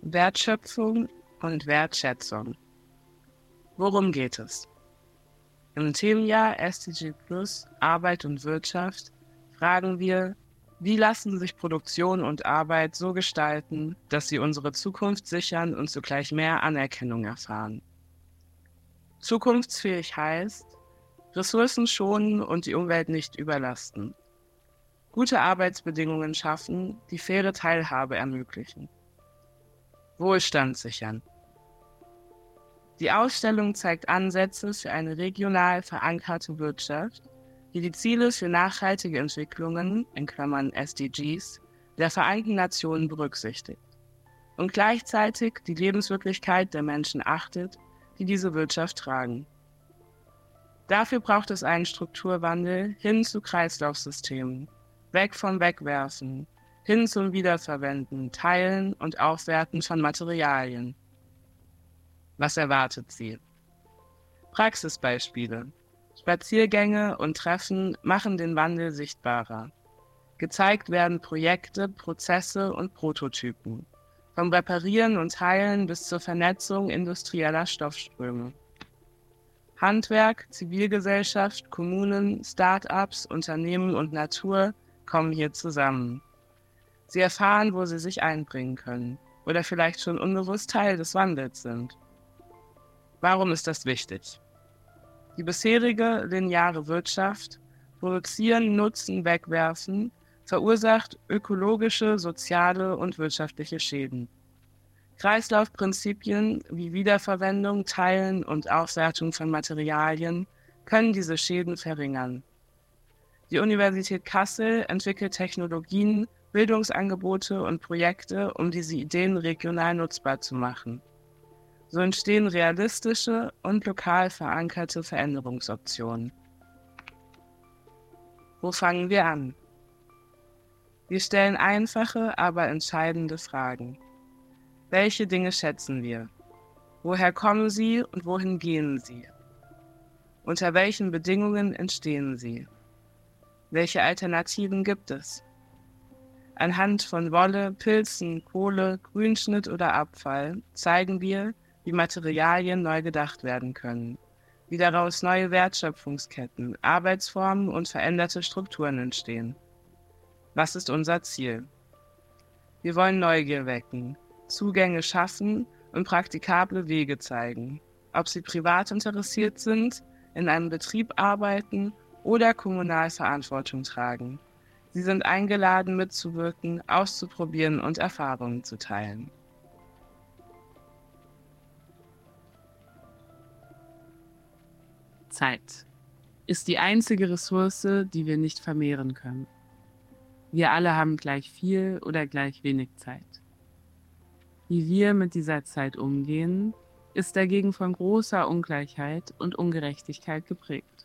Wertschöpfung und Wertschätzung. Worum geht es? Im Themenjahr SDG Plus Arbeit und Wirtschaft fragen wir, wie lassen sich Produktion und Arbeit so gestalten, dass sie unsere Zukunft sichern und zugleich mehr Anerkennung erfahren. Zukunftsfähig heißt, Ressourcen schonen und die Umwelt nicht überlasten. Gute Arbeitsbedingungen schaffen, die faire Teilhabe ermöglichen. Wohlstand sichern. Die Ausstellung zeigt Ansätze für eine regional verankerte Wirtschaft, die die Ziele für nachhaltige Entwicklungen in Klammern (SDGs) der Vereinten Nationen berücksichtigt und gleichzeitig die Lebenswirklichkeit der Menschen achtet, die diese Wirtschaft tragen. Dafür braucht es einen Strukturwandel hin zu Kreislaufsystemen, weg vom Wegwerfen, hin zum Wiederverwenden, Teilen und Aufwerten von Materialien. Was erwartet sie? Praxisbeispiele. Spaziergänge und Treffen machen den Wandel sichtbarer. Gezeigt werden Projekte, Prozesse und Prototypen. Vom Reparieren und Teilen bis zur Vernetzung industrieller Stoffströme. Handwerk, Zivilgesellschaft, Kommunen, Start-ups, Unternehmen und Natur kommen hier zusammen. Sie erfahren, wo sie sich einbringen können oder vielleicht schon unbewusst Teil des Wandels sind. Warum ist das wichtig? Die bisherige lineare Wirtschaft, produzieren, nutzen, wegwerfen, verursacht ökologische, soziale und wirtschaftliche Schäden. Kreislaufprinzipien wie Wiederverwendung, Teilen und Aufwertung von Materialien können diese Schäden verringern. Die Universität Kassel entwickelt Technologien, Bildungsangebote und Projekte, um diese Ideen regional nutzbar zu machen. So entstehen realistische und lokal verankerte Veränderungsoptionen. Wo fangen wir an? Wir stellen einfache, aber entscheidende Fragen. Welche Dinge schätzen wir? Woher kommen sie und wohin gehen sie? Unter welchen Bedingungen entstehen sie? Welche Alternativen gibt es? Anhand von Wolle, Pilzen, Kohle, Grünschnitt oder Abfall zeigen wir, wie Materialien neu gedacht werden können, wie daraus neue Wertschöpfungsketten, Arbeitsformen und veränderte Strukturen entstehen. Was ist unser Ziel? Wir wollen Neugier wecken, Zugänge schaffen und praktikable Wege zeigen, ob sie privat interessiert sind, in einem Betrieb arbeiten oder kommunal Verantwortung tragen. Sie sind eingeladen, mitzuwirken, auszuprobieren und Erfahrungen zu teilen. Zeit ist die einzige Ressource, die wir nicht vermehren können. Wir alle haben gleich viel oder gleich wenig Zeit. Wie wir mit dieser Zeit umgehen, ist dagegen von großer Ungleichheit und Ungerechtigkeit geprägt.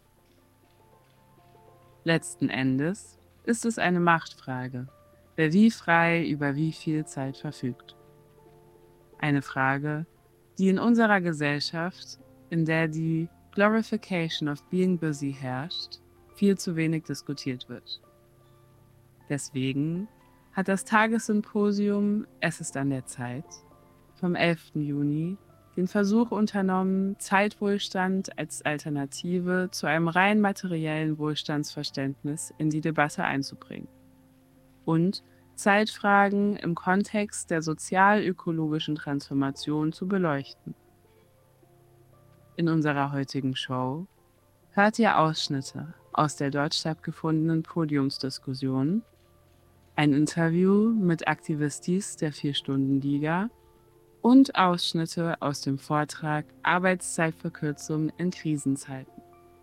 Letzten Endes ist es eine Machtfrage, wer wie frei über wie viel Zeit verfügt. Eine Frage, die in unserer Gesellschaft, in der die Glorification of being busy herrscht, viel zu wenig diskutiert wird. Deswegen hat das Tagessymposium Es ist an der Zeit vom 11. Juni den Versuch unternommen, Zeitwohlstand als Alternative zu einem rein materiellen Wohlstandsverständnis in die Debatte einzubringen und Zeitfragen im Kontext der sozial-ökologischen Transformation zu beleuchten. In unserer heutigen Show hört ihr Ausschnitte aus der dort stattgefundenen Podiumsdiskussion, ein Interview mit Aktivistis der 4-Stunden-Liga und Ausschnitte aus dem Vortrag Arbeitszeitverkürzung in Krisenzeiten.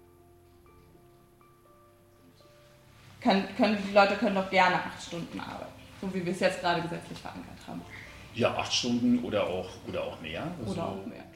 Die Leute können doch gerne 8 Stunden arbeiten, so wie wir es jetzt gerade gesetzlich verankert haben. Ja, 8 Stunden oder auch mehr. Also oder auch mehr.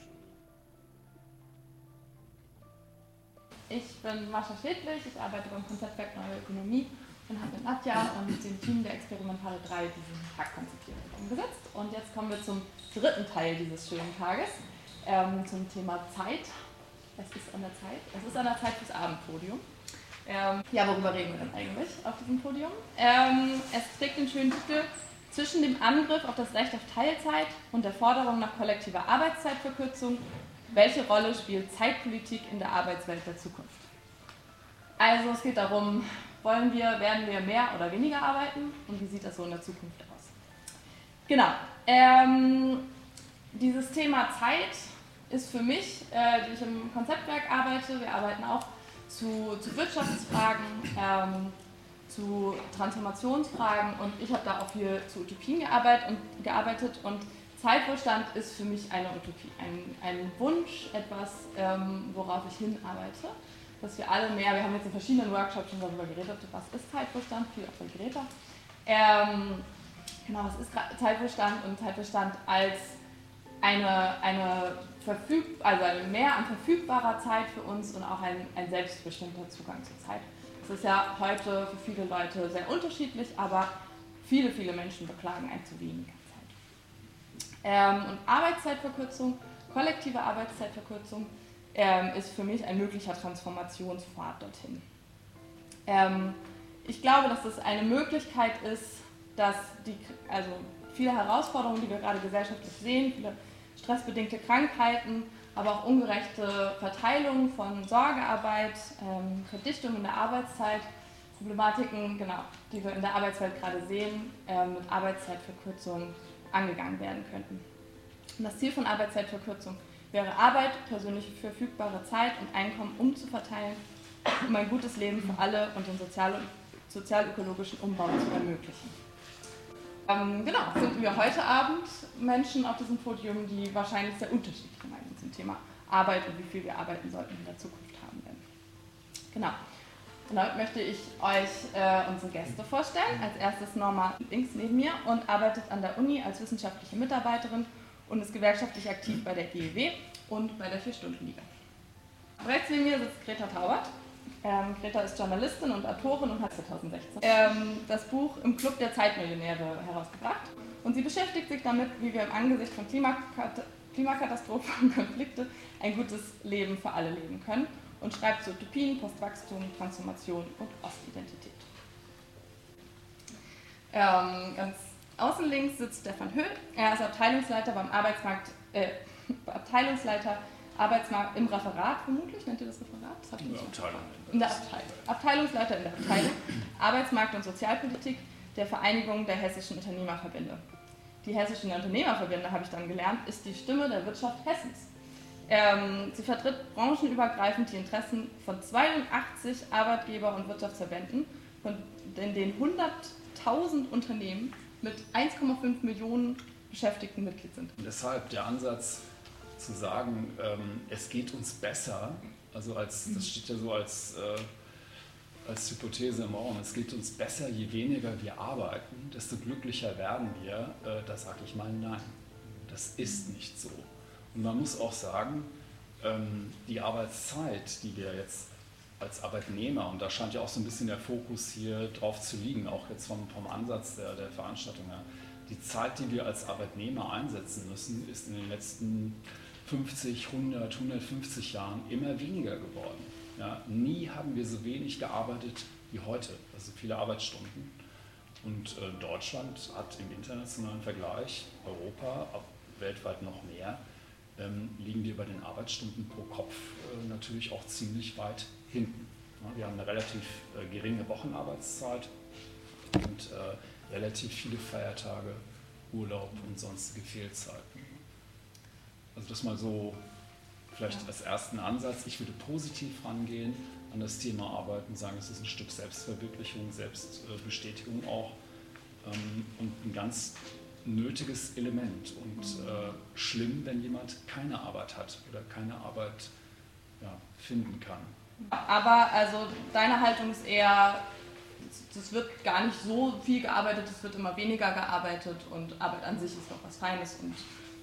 Ich bin Mascha Schädlich, ich arbeite beim Konzeptwerk Neue Ökonomie und habe mit Nadja und dem Team der Experimentale 3 diesen Tag konzipiert und umgesetzt. Und jetzt kommen wir zum dritten Teil dieses schönen Tages, zum Thema Zeit. Es ist an der Zeit fürs Abendpodium. Ja, worüber reden wir denn eigentlich auf diesem Podium? Es trägt den schönen Titel Zwischen dem Angriff auf das Recht auf Teilzeit und der Forderung nach kollektiver Arbeitszeitverkürzung, welche Rolle spielt Zeitpolitik in der Arbeitswelt der Zukunft? Also es geht darum, werden wir mehr oder weniger arbeiten und wie sieht das so in der Zukunft aus? Genau, dieses Thema Zeit ist für mich, die ich im Konzeptwerk arbeite, wir arbeiten auch zu Wirtschaftsfragen, zu Transformationsfragen und ich habe da auch viel zu Utopien gearbeitet und Zeitwohlstand ist für mich eine Utopie, ein Wunsch, etwas, worauf ich hinarbeite, dass wir alle mehr, wir haben jetzt in verschiedenen Workshops schon darüber geredet, was ist Zeitwohlstand, viel auch bei Greta. Genau, was ist Zeitwohlstand und Zeitwohlstand als eine mehr an verfügbarer Zeit für uns und auch ein selbstbestimmter Zugang zur Zeit. Das ist ja heute für viele Leute sehr unterschiedlich, aber viele Menschen beklagen ein zu weniger Zeit. Und Arbeitszeitverkürzung, kollektive Arbeitszeitverkürzung ist für mich ein möglicher Transformationspfad dorthin. Ich glaube, dass das eine Möglichkeit ist, dass viele Herausforderungen, die wir gerade gesellschaftlich sehen, viele stressbedingte Krankheiten, aber auch ungerechte Verteilung von Sorgearbeit, Verdichtung in der Arbeitszeit, Problematiken, genau, die wir in der Arbeitswelt gerade sehen, mit Arbeitszeitverkürzung angegangen werden könnten. Und das Ziel von Arbeitszeitverkürzung wäre Arbeit, persönlich verfügbare Zeit und Einkommen umzuverteilen, um ein gutes Leben für alle und den sozial-ökologischen Umbau zu ermöglichen. Genau, finden wir heute Abend Menschen auf diesem Podium, die wahrscheinlich sehr unterschiedliche Meinungen zum Thema Arbeit und wie viel wir arbeiten sollten in der Zukunft haben werden. Genau. Und damit möchte ich euch unsere Gäste vorstellen. Als erstes Norma links neben mir und arbeitet an der Uni als wissenschaftliche Mitarbeiterin und ist gewerkschaftlich aktiv bei der GEW und bei der 4-Stunden-Liga. Rechts neben mir sitzt Greta Taubert. Greta ist Journalistin und Autorin und hat 2016 das Buch Im Club der Zeitmillionäre herausgebracht. Und sie beschäftigt sich damit, wie wir im Angesicht von Klimakatastrophen und Konflikte ein gutes Leben für alle leben können und schreibt zu Utopien, Postwachstum, Transformation und Ostidentität. Ganz außen links sitzt Stefan Höhl. Er ist Abteilungsleiter beim Arbeitsmarkt im Referat, vermutlich, nennt ihr das Referat? Das in der Abteilung. Abteilungsleiter in der Abteilung Arbeitsmarkt und Sozialpolitik der Vereinigung der hessischen Unternehmerverbände. Die hessischen Unternehmerverbände, habe ich dann gelernt, ist die Stimme der Wirtschaft Hessens. Sie vertritt branchenübergreifend die Interessen von 82 Arbeitgeber- und Wirtschaftsverbänden, in denen 100.000 Unternehmen mit 1,5 Millionen Beschäftigten Mitglied sind. Und deshalb der Ansatz zu sagen, es geht uns besser, also das steht ja so als Hypothese im Raum, es geht uns besser, je weniger wir arbeiten, desto glücklicher werden wir, da sage ich mal nein. Das ist nicht so. Und man muss auch sagen, die Arbeitszeit, die wir jetzt als Arbeitnehmer, und da scheint ja auch so ein bisschen der Fokus hier drauf zu liegen, auch jetzt vom Ansatz der Veranstaltung her, die Zeit, die wir als Arbeitnehmer einsetzen müssen, ist in den letzten 50, 100, 150 Jahren immer weniger geworden. Ja, nie haben wir so wenig gearbeitet wie heute, also viele Arbeitsstunden. Und Deutschland hat im internationalen Vergleich, Europa, weltweit noch mehr, liegen wir bei den Arbeitsstunden pro Kopf natürlich auch ziemlich weit hinten. Ja, wir haben eine relativ geringe Wochenarbeitszeit und relativ viele Feiertage, Urlaub und sonstige Fehlzeiten. Also das mal so vielleicht als ersten Ansatz. Ich würde positiv rangehen an das Thema Arbeit und sagen, es ist ein Stück Selbstverwirklichung, Selbstbestätigung auch und ein ganz nötiges Element und schlimm, wenn jemand keine Arbeit hat oder keine Arbeit finden kann. Aber also deine Haltung ist eher, es wird gar nicht so viel gearbeitet, es wird immer weniger gearbeitet und Arbeit an sich ist doch was Feines und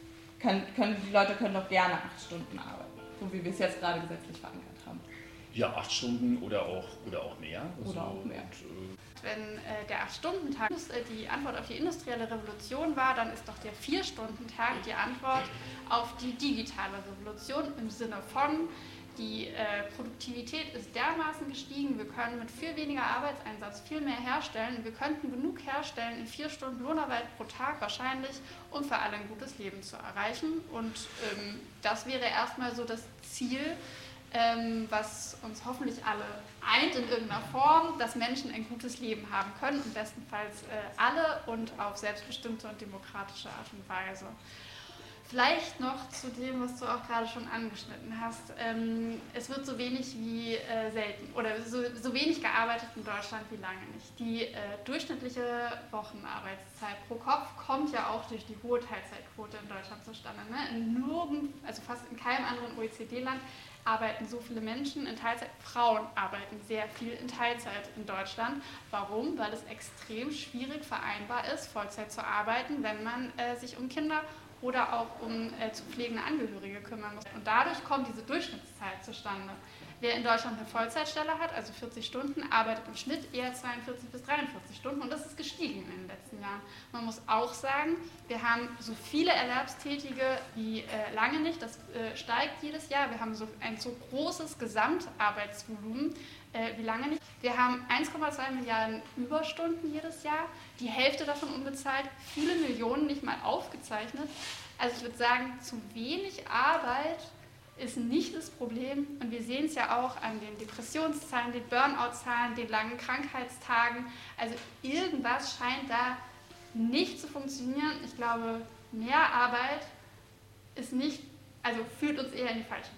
die Leute können doch gerne 8 Stunden arbeiten, so wie wir es jetzt gerade gesetzlich verankert haben. Ja, 8 Stunden oder auch mehr. Oder auch mehr. Wenn der 8-Stunden-Tag die Antwort auf die industrielle Revolution war, dann ist doch der 4-Stunden-Tag die Antwort auf die digitale Revolution im Sinne von, Die Produktivität ist dermaßen gestiegen, wir können mit viel weniger Arbeitseinsatz viel mehr herstellen. Wir könnten genug herstellen in 4 Stunden Lohnarbeit pro Tag wahrscheinlich, um für alle ein gutes Leben zu erreichen. Und das wäre erstmal so das Ziel, was uns hoffentlich alle eint in irgendeiner Form, dass Menschen ein gutes Leben haben können und bestenfalls alle und auf selbstbestimmte und demokratische Art und Weise. Vielleicht noch zu dem, was du auch gerade schon angeschnitten hast. Es wird so wenig wie selten oder so wenig gearbeitet in Deutschland wie lange nicht. Die durchschnittliche Wochenarbeitszeit pro Kopf kommt ja auch durch die hohe Teilzeitquote in Deutschland zustande. Ne? Also fast in keinem anderen OECD-Land arbeiten so viele Menschen in Teilzeit. Frauen arbeiten sehr viel in Teilzeit in Deutschland. Warum? Weil es extrem schwierig vereinbar ist, Vollzeit zu arbeiten, wenn man sich um Kinder oder auch um zu pflegende Angehörige kümmern muss. Und dadurch kommt diese Durchschnittszeit zustande. Wer in Deutschland eine Vollzeitstelle hat, also 40 Stunden, arbeitet im Schnitt eher 42 bis 43 Stunden und das ist gestiegen in den letzten Jahren. Man muss auch sagen, wir haben so viele Erwerbstätige wie lange nicht, das steigt jedes Jahr. Wir haben ein so großes Gesamtarbeitsvolumen wie lange nicht. Wir haben 1,2 Milliarden Überstunden jedes Jahr, die Hälfte davon unbezahlt, viele Millionen nicht mal aufgezeichnet. Also ich würde sagen, zu wenig Arbeit ist nicht das Problem und wir sehen es ja auch an den Depressionszahlen, den Burnout-Zahlen, den langen Krankheitstagen. Also irgendwas scheint da nicht zu funktionieren. Ich glaube, mehr Arbeit ist nicht, also führt uns eher in die falsche Richtung.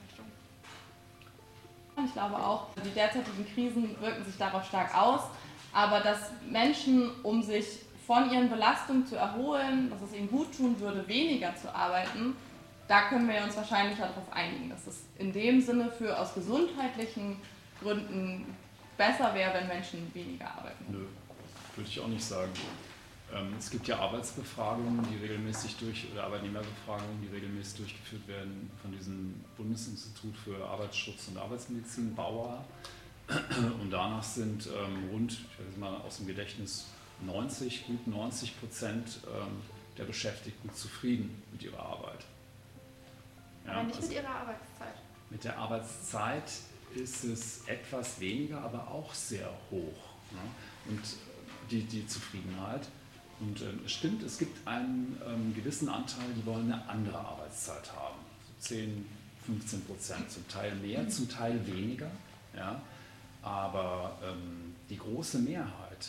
Ich glaube auch, die derzeitigen Krisen wirken sich darauf stark aus, aber dass Menschen, um sich von ihren Belastungen zu erholen, dass es ihnen gut tun würde, weniger zu arbeiten, da können wir uns wahrscheinlich darauf einigen, dass es in dem Sinne für aus gesundheitlichen Gründen besser wäre, wenn Menschen weniger arbeiten. Nö, würde ich auch nicht sagen. Es gibt ja Arbeitsbefragungen, die regelmäßig oder Arbeitnehmerbefragungen, die regelmäßig durchgeführt werden von diesem Bundesinstitut für Arbeitsschutz und Arbeitsmedizin, BAUA. Und danach sind rund, ich weiß mal aus dem Gedächtnis, gut 90% der Beschäftigten zufrieden mit ihrer Arbeit. Ja, aber nicht mit ihrer Arbeitszeit. Mit der Arbeitszeit ist es etwas weniger, aber auch sehr hoch. Ne? Und die Zufriedenheit. Und es stimmt, es gibt einen gewissen Anteil, die wollen eine andere Arbeitszeit haben. So 10-15%, zum Teil mehr, zum Teil weniger. Ja? Aber die große Mehrheit,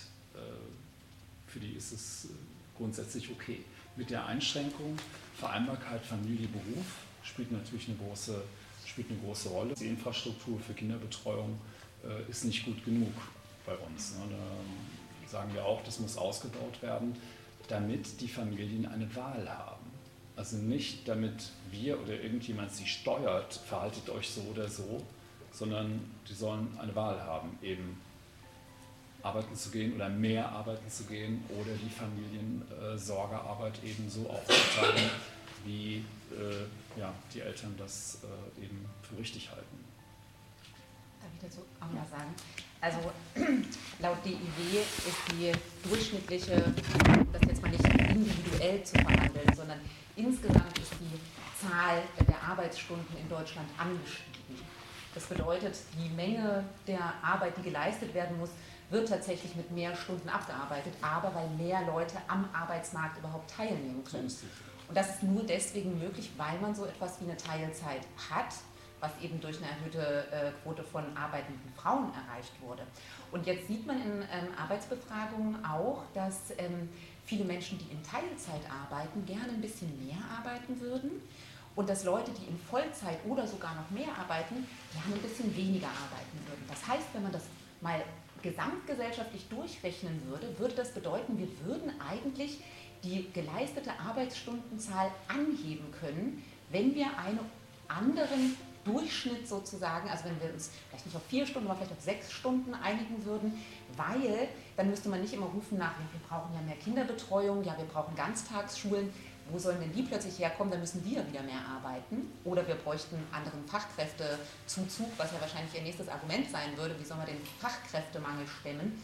für die ist es grundsätzlich okay. Mit der Einschränkung Vereinbarkeit Familie-Beruf spielt natürlich eine große Rolle. Die Infrastruktur für Kinderbetreuung ist nicht gut genug bei uns. Ne? Da sagen wir auch, das muss ausgebaut werden, damit die Familien eine Wahl haben. Also nicht, damit wir oder irgendjemand sie steuert, verhaltet euch so oder so, sondern die sollen eine Wahl haben, eben arbeiten zu gehen oder mehr arbeiten zu gehen oder die Familiensorgearbeit eben so aufzuteilen, wie die Eltern das eben für richtig halten. Darf ich dazu auch mal sagen? Also laut DIW ist die durchschnittliche, das jetzt mal nicht individuell zu verhandeln, sondern insgesamt ist die Zahl der Arbeitsstunden in Deutschland angestiegen. Das bedeutet, die Menge der Arbeit, die geleistet werden muss, wird tatsächlich mit mehr Stunden abgearbeitet, aber weil mehr Leute am Arbeitsmarkt überhaupt teilnehmen können. Und das ist nur deswegen möglich, weil man so etwas wie eine Teilzeit hat, was eben durch eine erhöhte Quote von arbeitenden Frauen erreicht wurde. Und jetzt sieht man in Arbeitsbefragungen auch, dass viele Menschen, die in Teilzeit arbeiten, gerne ein bisschen mehr arbeiten würden und dass Leute, die in Vollzeit oder sogar noch mehr arbeiten, gerne ein bisschen weniger arbeiten würden. Das heißt, wenn man das mal gesamtgesellschaftlich durchrechnen würde, würde das bedeuten, wir würden eigentlich die geleistete Arbeitsstundenzahl anheben können, wenn wir einen anderen Durchschnitt sozusagen, also wenn wir uns vielleicht nicht auf 4 Stunden, aber vielleicht auf 6 Stunden einigen würden, weil dann müsste man nicht immer rufen nach, ja, wir brauchen ja mehr Kinderbetreuung, ja, wir brauchen Ganztagsschulen, wo sollen denn die plötzlich herkommen, dann müssen wir wieder mehr arbeiten oder wir bräuchten anderen Fachkräftezuzug, was ja wahrscheinlich ihr nächstes Argument sein würde, wie soll man den Fachkräftemangel stemmen,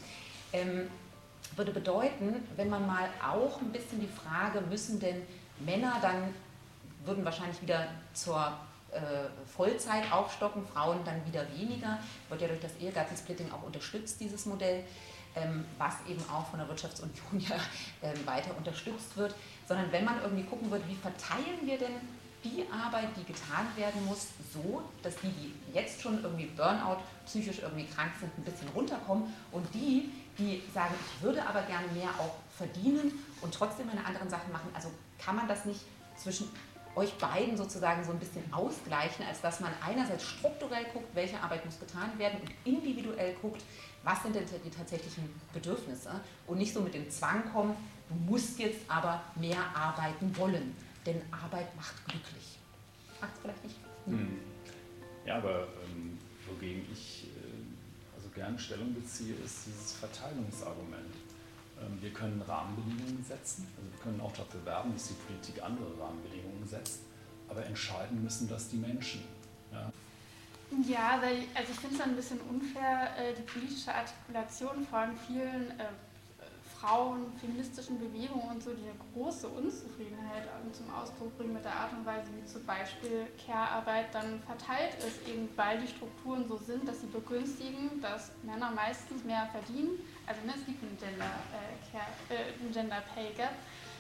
würde bedeuten, wenn man mal auch ein bisschen die Frage, müssen denn Männer dann, würden wahrscheinlich wieder zur Vollzeit aufstocken, Frauen dann wieder weniger. Wird ja durch das Ehegattensplitting auch unterstützt, dieses Modell, was eben auch von der Wirtschaftsunion ja weiter unterstützt wird. Sondern wenn man irgendwie gucken würde, wie verteilen wir denn die Arbeit, die getan werden muss, so, dass die jetzt schon irgendwie Burnout, psychisch irgendwie krank sind, ein bisschen runterkommen und die sagen, ich würde aber gerne mehr auch verdienen und trotzdem meine anderen Sachen machen. Also kann man das nicht zwischen euch beiden sozusagen so ein bisschen ausgleichen, als dass man einerseits strukturell guckt, welche Arbeit muss getan werden und individuell guckt, was sind denn die tatsächlichen Bedürfnisse und nicht so mit dem Zwang kommt, du musst jetzt aber mehr arbeiten wollen. Denn Arbeit macht glücklich. Macht es vielleicht nicht? Ja, aber wogegen ich also gerne Stellung beziehe, ist dieses Verteilungsargument. Wir können Rahmenbedingungen setzen, also wir können auch dafür werben, dass die Politik andere Rahmenbedingungen setzt, aber entscheiden müssen das die Menschen. Ja, also ich finde es ein bisschen unfair, die politische Artikulation von vielen Frauen, feministischen Bewegungen und so, die eine große Unzufriedenheit zum Ausdruck bringen mit der Art und Weise, wie zum Beispiel Care-Arbeit dann verteilt ist, eben weil die Strukturen so sind, dass sie begünstigen, dass Männer meistens mehr verdienen. Also es gibt einen Gender Pay Gap.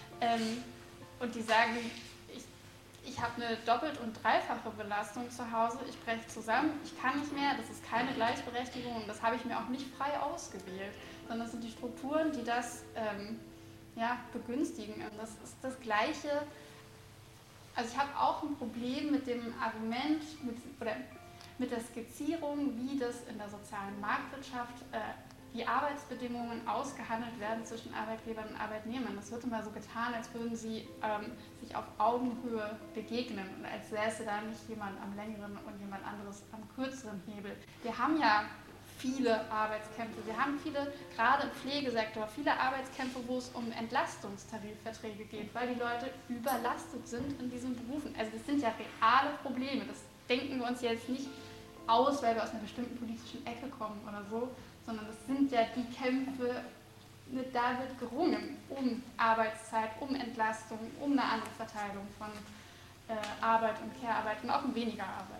Und die sagen, ich habe eine doppelt- und dreifache Belastung zu Hause, ich breche zusammen, ich kann nicht mehr, das ist keine Gleichberechtigung und das habe ich mir auch nicht frei ausgewählt, sondern das sind die Strukturen, die das begünstigen. Und das ist das Gleiche, also ich habe auch ein Problem mit dem Argument, mit der Skizzierung, wie das in der sozialen Marktwirtschaft die Arbeitsbedingungen ausgehandelt werden zwischen Arbeitgebern und Arbeitnehmern. Das wird immer so getan, als würden sie sich auf Augenhöhe begegnen und als säße da nicht jemand am längeren und jemand anderes am kürzeren Hebel. Wir haben ja viele Arbeitskämpfe, wir haben gerade im Pflegesektor, viele Arbeitskämpfe, wo es um Entlastungstarifverträge geht, weil die Leute überlastet sind in diesen Berufen. Also das sind ja reale Probleme, das denken wir uns jetzt nicht aus, weil wir aus einer bestimmten politischen Ecke kommen oder so, sondern das sind ja die Kämpfe, da wird gerungen um Arbeitszeit, um Entlastung, um eine andere Verteilung von Arbeit und Care-Arbeit und auch um weniger Arbeit.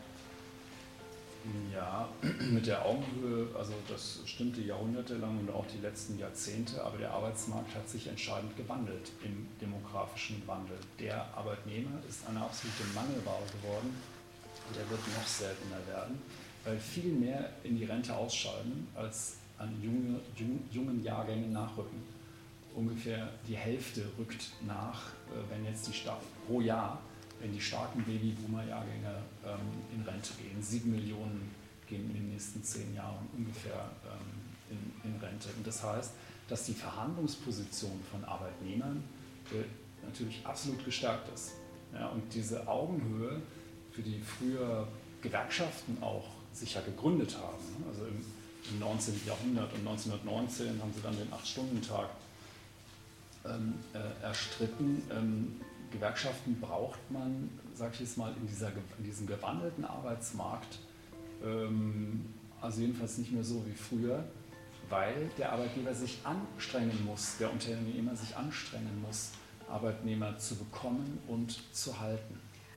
Ja, mit der Augenhöhe, also das stimmte jahrhundertelang und auch die letzten Jahrzehnte, aber der Arbeitsmarkt hat sich entscheidend gewandelt im demografischen Wandel. Der Arbeitnehmer ist eine absolute Mangelware geworden und er wird noch seltener werden, weil viel mehr in die Rente ausscheiden, als an jungen Jahrgängen nachrücken. Ungefähr die Hälfte rückt nach, wenn jetzt pro Jahr, wenn die starken Babyboomer-Jahrgänge in Rente gehen. 7 Millionen gehen in den nächsten 10 Jahren ungefähr in Rente. Und das heißt, dass die Verhandlungsposition von Arbeitnehmern natürlich absolut gestärkt ist. Ja, und diese Augenhöhe, für die früher Gewerkschaften auch sich ja gegründet haben, also im 19. Jahrhundert und 1919 haben sie dann den 8-Stunden-Tag erstritten. Gewerkschaften braucht man, sage ich jetzt mal, in diesem gewandelten Arbeitsmarkt, also jedenfalls nicht mehr so wie früher, weil der Arbeitgeber sich anstrengen muss, der Unternehmer sich anstrengen muss, Arbeitnehmer zu bekommen und zu halten.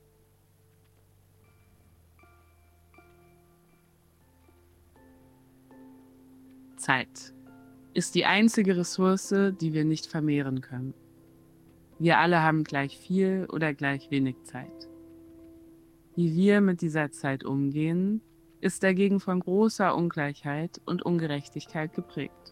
Zeit ist die einzige Ressource, die wir nicht vermehren können. Wir alle haben gleich viel oder gleich wenig Zeit. Wie wir mit dieser Zeit umgehen, ist dagegen von großer Ungleichheit und Ungerechtigkeit geprägt.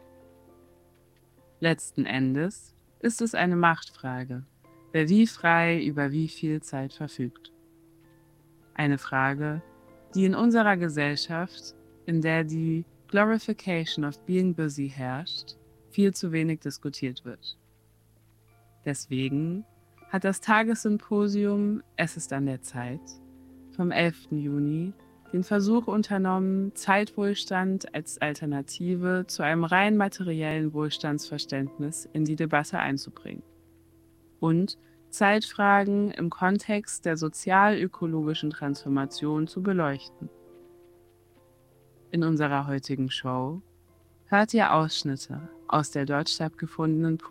Letzten Endes ist es eine Machtfrage, wer wie frei über wie viel Zeit verfügt. Eine Frage, die in unserer Gesellschaft, in der die Glorification of being busy herrscht, viel zu wenig diskutiert wird. Deswegen hat das Tagessymposium Es ist an der Zeit vom 11. Juni den Versuch unternommen, Zeitwohlstand als Alternative zu einem rein materiellen Wohlstandsverständnis in die Debatte einzubringen und Zeitfragen im Kontext der sozial-ökologischen Transformation zu beleuchten. In unserer heutigen Show hört ihr Ausschnitte aus der dort stattgefundenen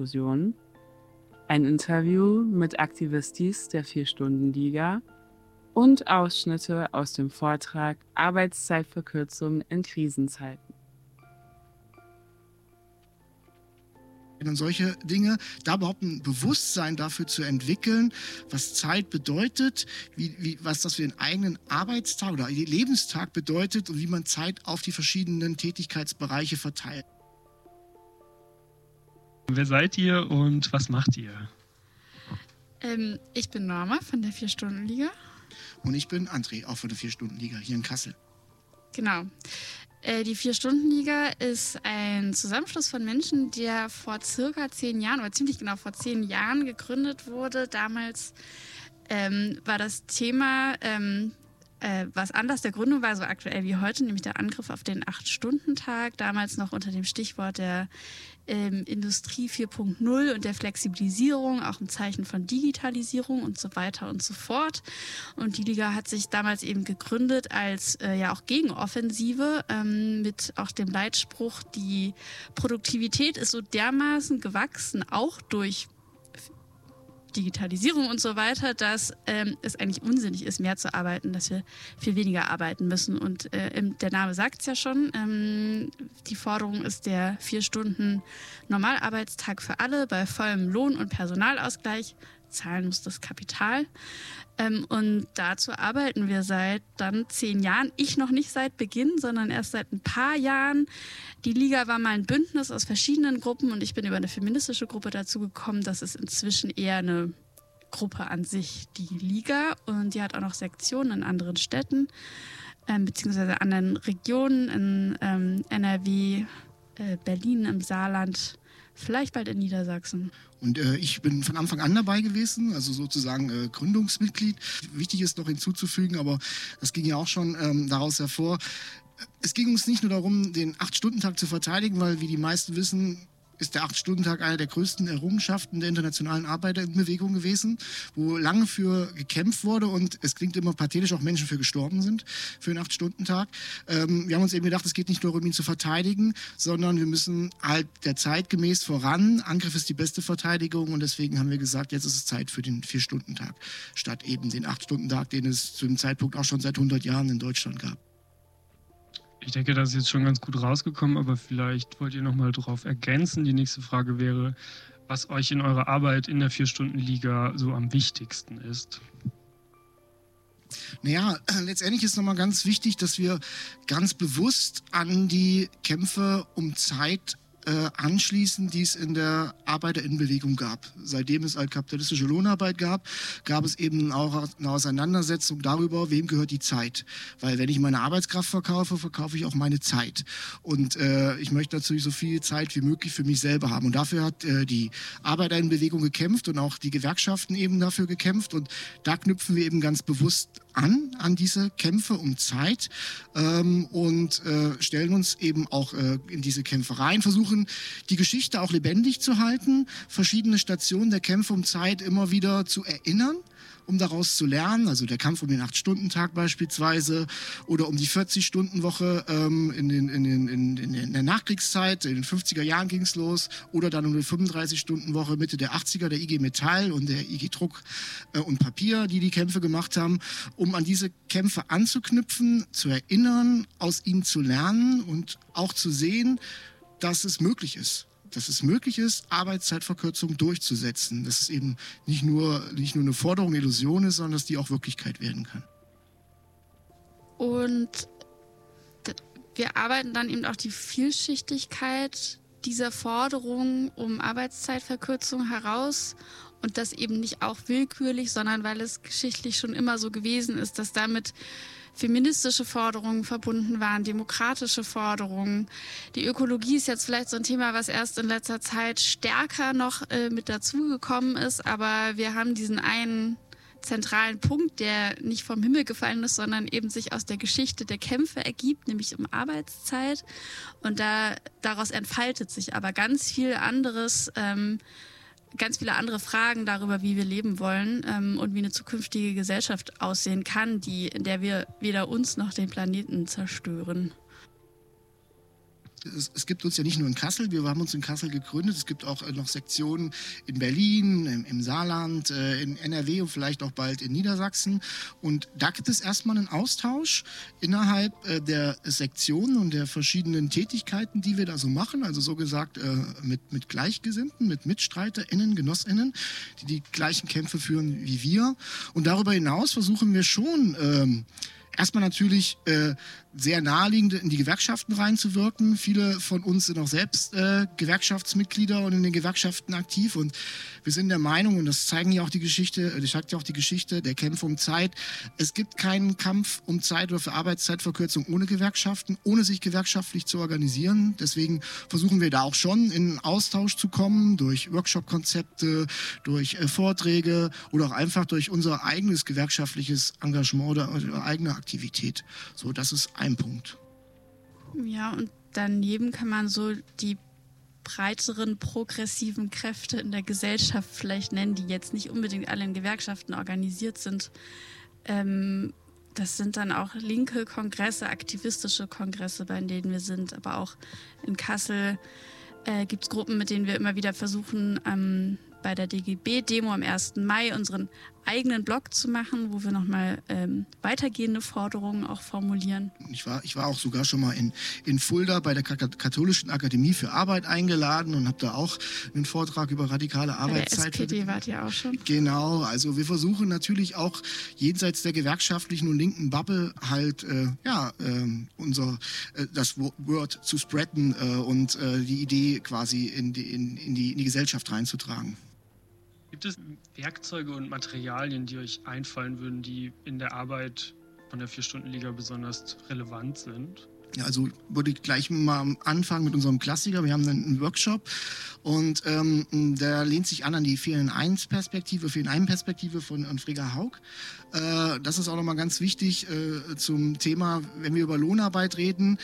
Podiumsdiskussion, ein Interview mit Aktivistis der 4-Stunden-Liga und Ausschnitte aus dem Vortrag Arbeitszeitverkürzung in Krisenzeiten. Und solche Dinge, da überhaupt ein Bewusstsein dafür zu entwickeln, was Zeit bedeutet, was das für den eigenen Arbeitstag oder Lebenstag bedeutet und wie man Zeit auf die verschiedenen Tätigkeitsbereiche verteilt. Wer seid ihr und was macht ihr? Ich bin Norma von der 4-Stunden-Liga. Und ich bin André, auch von der 4-Stunden-Liga hier in Kassel. Genau. Die 4-Stunden-Liga ist ein Zusammenschluss von Menschen, der vor circa 10 Jahren, oder ziemlich genau vor 10 Jahren gegründet wurde. Damals war das Thema, was anders der Gründung war, so aktuell wie heute, nämlich der Angriff auf den 8-Stunden-Tag, damals noch unter dem Stichwort der Industrie 4.0 und der Flexibilisierung, auch im Zeichen von Digitalisierung und so weiter und so fort. Und die Liga hat sich damals eben gegründet als ja auch Gegenoffensive mit auch dem Leitspruch, die Produktivität ist so dermaßen gewachsen, auch durch Digitalisierung und so weiter, dass es eigentlich unsinnig ist, mehr zu arbeiten, dass wir viel weniger arbeiten müssen. Und der Name sagt es ja schon, die Forderung ist der 4 Stunden Normalarbeitstag für alle bei vollem Lohn- und Personalausgleich. Zahlen muss das Kapital. Und dazu arbeiten wir seit dann 10 Jahren. Ich noch nicht seit Beginn, sondern erst seit ein paar Jahren. Die Liga war mal ein Bündnis aus verschiedenen Gruppen und ich bin über eine feministische Gruppe dazu gekommen. Das ist inzwischen eher eine Gruppe an sich, die Liga. Und die hat auch noch Sektionen in anderen Städten, beziehungsweise anderen Regionen, in NRW, Berlin, im Saarland, vielleicht bald in Niedersachsen. Und ich bin von Anfang an dabei gewesen, also sozusagen Gründungsmitglied. Wichtig ist noch hinzuzufügen, aber das ging ja auch schon daraus hervor. Es ging uns nicht nur darum, den 8-Stunden-Tag zu verteidigen, weil, wie die meisten wissen, ist der 8-Stunden-Tag eine der größten Errungenschaften der internationalen Arbeiterbewegung gewesen, wo lange für gekämpft wurde und es klingt immer pathetisch, auch Menschen für gestorben sind, für den 8-Stunden-Tag. Wir haben uns eben gedacht, es geht nicht nur darum, ihn zu verteidigen, sondern wir müssen halt der Zeit gemäß voran. Angriff ist die beste Verteidigung und deswegen haben wir gesagt, jetzt ist es Zeit für den 4-Stunden-Tag, statt eben den 8-Stunden-Tag, den es zu dem Zeitpunkt auch schon seit 100 Jahren in Deutschland gab. Ich denke, das ist jetzt schon ganz gut rausgekommen, aber vielleicht wollt ihr noch mal darauf ergänzen. Die nächste Frage wäre, was euch in eurer Arbeit in der 4-Stunden-Liga so am wichtigsten ist. Naja, letztendlich ist nochmal ganz wichtig, dass wir ganz bewusst an die Kämpfe um Zeit anschließen, die es in der Arbeiterinnenbewegung gab. Seitdem es halt kapitalistische Lohnarbeit gab es eben auch eine Auseinandersetzung darüber, wem gehört die Zeit. Weil wenn ich meine Arbeitskraft verkaufe, verkaufe ich auch meine Zeit. Und ich möchte natürlich so viel Zeit wie möglich für mich selber haben. Und dafür hat die Arbeiterinnenbewegung gekämpft und auch die Gewerkschaften eben dafür gekämpft. Und da knüpfen wir eben ganz bewusst an diese Kämpfe um Zeit und stellen uns eben auch in diese Kämpfe rein, versuchen die Geschichte auch lebendig zu halten, verschiedene Stationen der Kämpfe um Zeit immer wieder zu erinnern, um daraus zu lernen, also der Kampf um den 8-Stunden-Tag beispielsweise oder um die 40-Stunden-Woche in der Nachkriegszeit, in den 50er Jahren ging es los, oder dann um die 35-Stunden-Woche Mitte der 80er, der IG Metall und der IG Druck und Papier, die Kämpfe gemacht haben, um an diese Kämpfe anzuknüpfen, zu erinnern, aus ihnen zu lernen und auch zu sehen, dass es möglich ist. Dass es möglich ist, Arbeitszeitverkürzung durchzusetzen. Dass es eben nicht nur eine Forderung, eine Illusion ist, sondern dass die auch Wirklichkeit werden kann. Und wir arbeiten dann eben auch die Vielschichtigkeit dieser Forderung um Arbeitszeitverkürzung heraus. Und das eben nicht auch willkürlich, sondern weil es geschichtlich schon immer so gewesen ist, dass damit feministische Forderungen verbunden waren, demokratische Forderungen. Die Ökologie ist jetzt vielleicht so ein Thema, was erst in letzter Zeit stärker noch mit dazugekommen ist, aber wir haben diesen einen zentralen Punkt, der nicht vom Himmel gefallen ist, sondern eben sich aus der Geschichte der Kämpfe ergibt, nämlich um Arbeitszeit. Und daraus entfaltet sich aber ganz viel anderes, ganz viele andere Fragen darüber, wie wir leben wollen und wie eine zukünftige Gesellschaft aussehen kann, in der wir weder uns noch den Planeten zerstören. Es gibt uns ja nicht nur in Kassel, wir haben uns in Kassel gegründet, es gibt auch noch Sektionen in Berlin, im Saarland, in NRW und vielleicht auch bald in Niedersachsen. Und da gibt es erstmal einen Austausch innerhalb der Sektionen und der verschiedenen Tätigkeiten, die wir da so machen. Also so gesagt mit Gleichgesinnten, mit MitstreiterInnen, GenossInnen, die die gleichen Kämpfe führen wie wir. Und darüber hinaus versuchen wir schon erstmal natürlich sehr naheliegend in die Gewerkschaften reinzuwirken. Viele von uns sind auch selbst Gewerkschaftsmitglieder und in den Gewerkschaften aktiv. Und wir sind der Meinung, und das zeigt ja auch die Geschichte der Kämpfe um Zeit, es gibt keinen Kampf um Zeit oder für Arbeitszeitverkürzung ohne Gewerkschaften, ohne sich gewerkschaftlich zu organisieren. Deswegen versuchen wir da auch schon in Austausch zu kommen, durch Workshop-Konzepte, durch Vorträge oder auch einfach durch unser eigenes gewerkschaftliches Engagement oder eigene Aktivität. So, das ist ein Punkt. Ja, und daneben kann man so die breiteren progressiven Kräfte in der Gesellschaft vielleicht nennen, die jetzt nicht unbedingt alle in Gewerkschaften organisiert sind. Das sind dann auch linke Kongresse, aktivistische Kongresse, bei denen wir sind. Aber auch in Kassel gibt es Gruppen, mit denen wir immer wieder versuchen, bei der DGB-Demo am 1. Mai unseren eigenen Blog zu machen, wo wir nochmal weitergehende Forderungen auch formulieren. Ich war auch sogar schon mal in Fulda bei der Katholischen Akademie für Arbeit eingeladen und habe da auch einen Vortrag über radikale Arbeitszeit. Bei der SPD wart ihr auch schon. Genau, also wir versuchen natürlich auch jenseits der gewerkschaftlichen und linken Bubble halt das Word zu spreaden und die Idee quasi in die Gesellschaft reinzutragen. Gibt es Werkzeuge und Materialien, die euch einfallen würden, die in der Arbeit von der 4-Stunden-Liga besonders relevant sind? Ja, also würde ich gleich mal anfangen mit unserem Klassiker. Wir haben einen Workshop und der lehnt sich an die 4-in-1-Perspektive von Frigga Haug. Das ist auch nochmal ganz wichtig zum Thema, wenn wir über Lohnarbeit reden,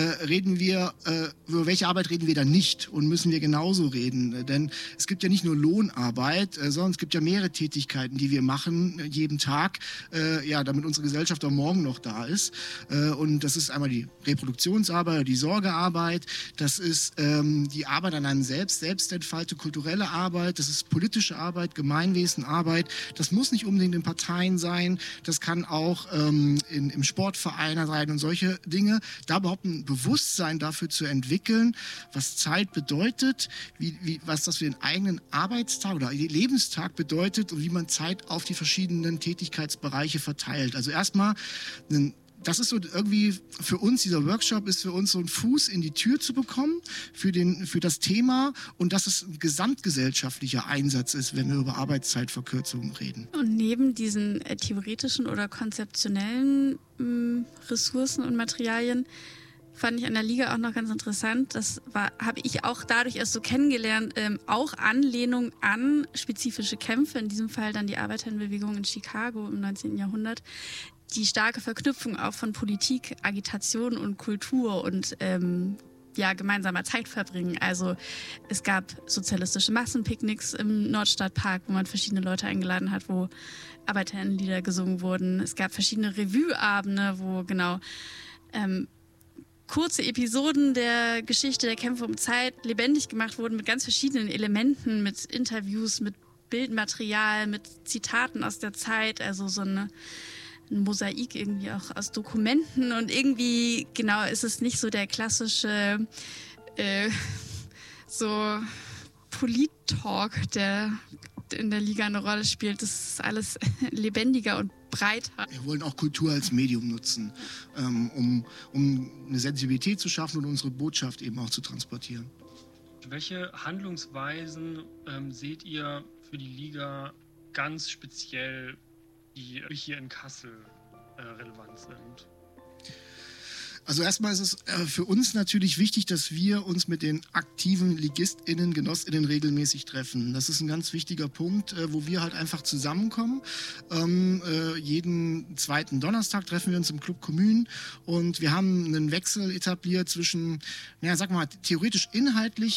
über welche Arbeit reden wir dann nicht und müssen wir genauso reden. Denn es gibt ja nicht nur Lohnarbeit, sondern es gibt ja mehrere Tätigkeiten, die wir machen jeden Tag, damit unsere Gesellschaft auch morgen noch da ist. Und das ist einmal die Reproduktionsarbeit, die Sorgearbeit, das ist die Arbeit an einem Selbstentfaltung, kulturelle Arbeit, das ist politische Arbeit, Gemeinwesenarbeit. Das muss nicht unbedingt in Parteien sein, das kann auch im Sportverein sein und solche Dinge. Da überhaupt ein Bewusstsein dafür zu entwickeln, was Zeit bedeutet, was das für den eigenen Arbeitstag oder Lebenstag bedeutet und wie man Zeit auf die verschiedenen Tätigkeitsbereiche verteilt. Also erstmal das ist so irgendwie für uns, dieser Workshop ist für uns so ein Fuß in die Tür zu bekommen für das Thema und dass es ein gesamtgesellschaftlicher Einsatz ist, wenn wir über Arbeitszeitverkürzungen reden. Und neben diesen theoretischen oder konzeptionellen Ressourcen und Materialien fand ich an der Liga auch noch ganz interessant, habe ich auch dadurch erst so kennengelernt, auch Anlehnung an spezifische Kämpfe, in diesem Fall dann die Arbeiterinnenbewegung in Chicago im 19. Jahrhundert, die starke Verknüpfung auch von Politik, Agitation und Kultur und gemeinsamer Zeit verbringen. Also es gab sozialistische Massenpicknicks im Nordstadtpark, wo man verschiedene Leute eingeladen hat, wo Arbeiterinnenlieder gesungen wurden. Es gab verschiedene Revue-Abende, wo kurze Episoden der Geschichte der Kämpfe um Zeit lebendig gemacht wurden mit ganz verschiedenen Elementen, mit Interviews, mit Bildmaterial, mit Zitaten aus der Zeit, also so ein Mosaik irgendwie auch aus Dokumenten und irgendwie, ist es nicht so der klassische so Polit-Talk, der in der Liga eine Rolle spielt. Das ist alles lebendiger und breiter. Wir wollen auch Kultur als Medium nutzen, um eine Sensibilität zu schaffen und unsere Botschaft eben auch zu transportieren. Welche Handlungsweisen seht ihr für die Liga ganz speziell, die hier in Kassel relevant sind? Also erstmal ist es für uns natürlich wichtig, dass wir uns mit den aktiven LigistInnen, GenossInnen regelmäßig treffen. Das ist ein ganz wichtiger Punkt, wo wir halt einfach zusammenkommen. Jeden zweiten Donnerstag treffen wir uns im Club Commune und wir haben einen Wechsel etabliert zwischen, theoretisch inhaltlich